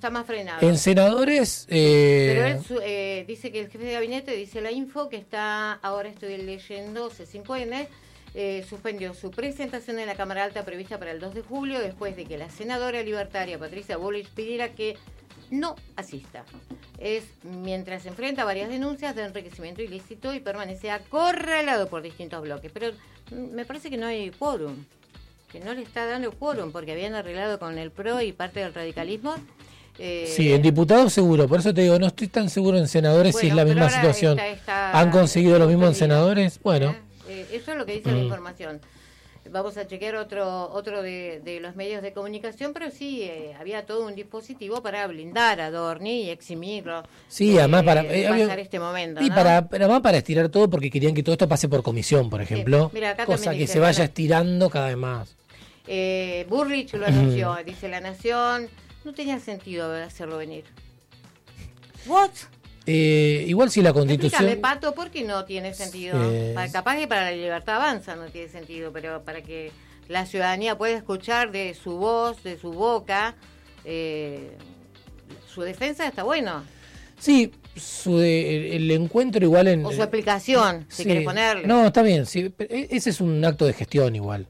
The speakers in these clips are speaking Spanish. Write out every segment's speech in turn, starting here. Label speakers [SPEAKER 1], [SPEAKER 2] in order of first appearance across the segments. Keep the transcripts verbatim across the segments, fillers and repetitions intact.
[SPEAKER 1] está más frenado.
[SPEAKER 2] En senadores... Eh...
[SPEAKER 1] Pero él su, eh, dice que el jefe de gabinete, dice la info, que está, ahora estoy leyendo, C cinco N, eh, suspendió su presentación en la Cámara Alta prevista para el dos de julio, después de que la senadora libertaria Patricia Bullrich pidiera que no asista. Es mientras enfrenta varias denuncias de enriquecimiento ilícito y permanece acorralado por distintos bloques. Pero me parece que no hay quórum, que no le está dando quórum, porque habían arreglado con el P R O y parte del radicalismo. Eh,
[SPEAKER 2] sí, en diputados seguro, por eso te digo, no estoy tan seguro en senadores bueno, si es la misma situación.
[SPEAKER 1] Está, está,
[SPEAKER 2] ¿Han conseguido lo mismo en senadores? Bueno.
[SPEAKER 1] Eh, eh, eso es lo que dice mm. la información. Vamos a chequear otro otro de, de los medios de comunicación, pero sí, eh, había todo un dispositivo para blindar a Dorni y eximirlo.
[SPEAKER 2] Sí,
[SPEAKER 1] eh,
[SPEAKER 2] además para
[SPEAKER 1] eh,
[SPEAKER 2] había,
[SPEAKER 1] pasar este momento.
[SPEAKER 2] Y
[SPEAKER 1] ¿no?
[SPEAKER 2] para, pero además para estirar todo, porque querían que todo esto pase por comisión, por ejemplo. Sí. Mira, cosa que dice, se vaya estirando cada vez más.
[SPEAKER 1] Eh, Bullrich lo anunció, dice La Nación, no tenía sentido hacerlo venir. ¿What?
[SPEAKER 2] Eh, igual si la Constitución...
[SPEAKER 1] Explícame, Pato, ¿por qué no tiene sentido? Eh... Para, capaz que para la libertad avanza no tiene sentido, pero para que la ciudadanía pueda escuchar de su voz, de su boca, eh, su defensa está bueno.
[SPEAKER 2] Sí, su de, el, el encuentro igual en...
[SPEAKER 1] O su explicación, si sí. quieres ponerle.
[SPEAKER 2] No, está bien, sí, ese es un acto de gestión igual.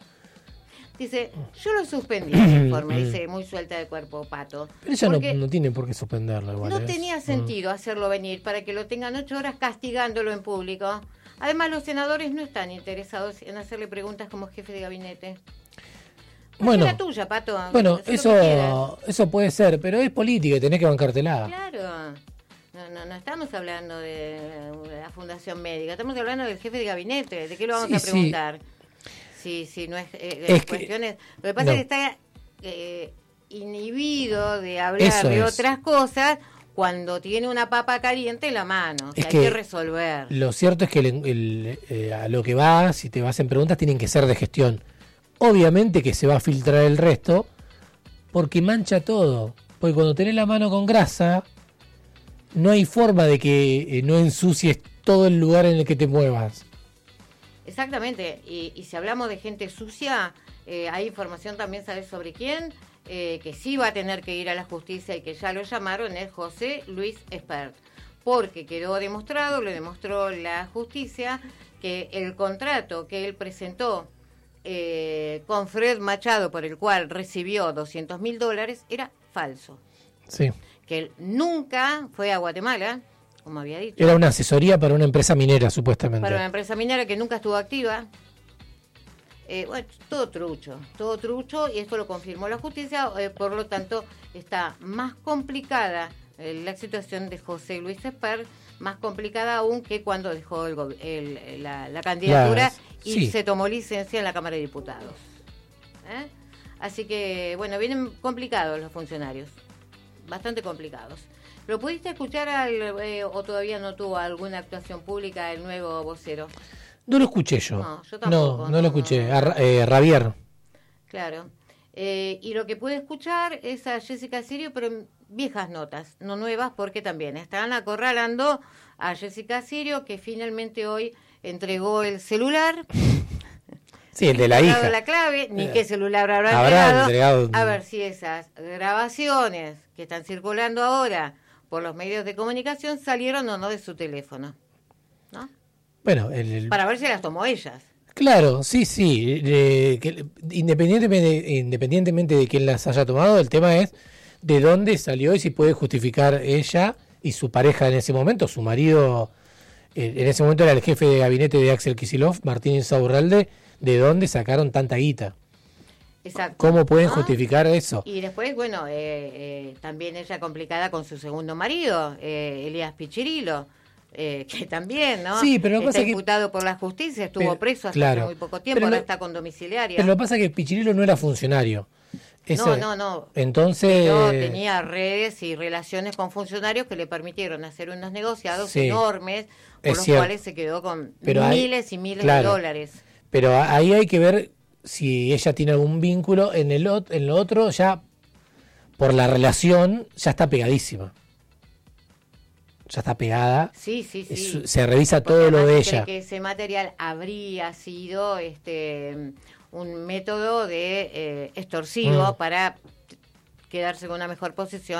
[SPEAKER 1] Dice, yo lo suspendí el informe, dice, muy suelta de cuerpo, Pato.
[SPEAKER 2] Pero ella no, no tiene por qué suspenderlo igual.
[SPEAKER 1] No
[SPEAKER 2] ¿eh?
[SPEAKER 1] tenía sentido mm. hacerlo venir para que lo tengan ocho horas castigándolo en público. Además, los senadores no están interesados en hacerle preguntas como jefe de gabinete. No
[SPEAKER 2] bueno,
[SPEAKER 1] es la tuya, Pato.
[SPEAKER 2] Bueno, eso, eso puede ser, pero es política y tenés que bancártela.
[SPEAKER 1] Claro. No, no, no estamos hablando de la Fundación Médica, estamos hablando del jefe de gabinete. ¿De qué lo vamos sí, a preguntar? Sí. Sí, sí, no es, eh,
[SPEAKER 2] es
[SPEAKER 1] cuestiones.
[SPEAKER 2] Que,
[SPEAKER 1] lo que pasa
[SPEAKER 2] no.
[SPEAKER 1] es que está eh, inhibido de hablar Eso de es. otras cosas cuando tiene una papa caliente en la mano.
[SPEAKER 2] Es
[SPEAKER 1] que
[SPEAKER 2] que
[SPEAKER 1] hay que resolver.
[SPEAKER 2] Lo cierto es que el, el, eh, a lo que va, si te vas en preguntas, tienen que ser de gestión. Obviamente que se va a filtrar el resto porque mancha todo. Porque cuando tenés la mano con grasa, no hay forma de que eh, no ensucies todo el lugar en el que te muevas.
[SPEAKER 1] Exactamente, y, y si hablamos de gente sucia, eh, hay información también, ¿sabes sobre quién? Eh, que sí va a tener que ir a la justicia y que ya lo llamaron, es José Luis Espert, porque quedó demostrado, lo demostró la justicia, que el contrato que él presentó eh, con Fred Machado, por el cual recibió doscientos mil dólares, era falso.
[SPEAKER 2] Sí.
[SPEAKER 1] Que él nunca fue a Guatemala, como había dicho.
[SPEAKER 2] Era una asesoría para una empresa minera, supuestamente.
[SPEAKER 1] Para una empresa minera que nunca estuvo activa. Eh, bueno, todo trucho, todo trucho, y esto lo confirmó la justicia, eh, por lo tanto, está más complicada eh, la situación de José Luis Espert, más complicada aún que cuando dejó el, el, la, la candidatura Las, y sí. se tomó licencia en la Cámara de Diputados. ¿Eh? Así que, bueno, vienen complicados los funcionarios, bastante complicados. ¿Lo pudiste escuchar al, eh, o todavía no tuvo alguna actuación pública el nuevo vocero?
[SPEAKER 2] No lo escuché yo.
[SPEAKER 1] No, yo tampoco.
[SPEAKER 2] No, no, no lo escuché. A eh, Javier.
[SPEAKER 1] Claro. Eh, y lo que pude escuchar es a Jessica Sirio, pero en viejas notas, no nuevas, porque también están acorralando a Jessica Sirio, que finalmente hoy entregó el celular.
[SPEAKER 2] Sí, el de la hija.
[SPEAKER 1] La clave, ni eh, qué celular habrá,
[SPEAKER 2] habrá
[SPEAKER 1] entregado.
[SPEAKER 2] entregado.
[SPEAKER 1] A ver si esas grabaciones que están circulando ahora por los medios de comunicación salieron o no de su teléfono, ¿no?
[SPEAKER 2] Bueno, el, el...
[SPEAKER 1] para ver si las tomó ellas.
[SPEAKER 2] Claro, sí, sí. Eh, que, independientemente, independientemente de quién las haya tomado, el tema es de dónde salió y si puede justificar ella y su pareja en ese momento, su marido, eh, en ese momento era el jefe de gabinete de Axel Kicillof, Martín Insaurralde, de dónde sacaron tanta guita.
[SPEAKER 1] Exacto.
[SPEAKER 2] ¿Cómo pueden
[SPEAKER 1] ¿Ah?
[SPEAKER 2] justificar eso?
[SPEAKER 1] Y después, bueno, eh, eh, también ella complicada con su segundo marido, eh, Elías Pichirilo, eh, que también, ¿no?
[SPEAKER 2] Sí, pero lo
[SPEAKER 1] está
[SPEAKER 2] pasa
[SPEAKER 1] imputado
[SPEAKER 2] que...
[SPEAKER 1] por la justicia, estuvo
[SPEAKER 2] pero,
[SPEAKER 1] preso hasta
[SPEAKER 2] claro,
[SPEAKER 1] hace muy poco tiempo, ahora no está con domiciliaria.
[SPEAKER 2] Pero lo que pasa es que Pichirilo no era funcionario. Ese,
[SPEAKER 1] no, no, no.
[SPEAKER 2] Entonces...
[SPEAKER 1] Pero tenía redes y relaciones con funcionarios que le permitieron hacer unos negociados sí, enormes, por los cierto. cuales se quedó con pero miles hay, y miles claro, de dólares.
[SPEAKER 2] Pero ahí hay que ver si ella tiene algún vínculo. En el en lo otro, ya por la relación, ya está pegadísima. Ya está pegada.
[SPEAKER 1] Sí, sí, sí.
[SPEAKER 2] Es, se revisa Porque todo lo de ella.
[SPEAKER 1] Que ese material habría sido este un método de eh, extorsivo mm. para quedarse con una mejor posición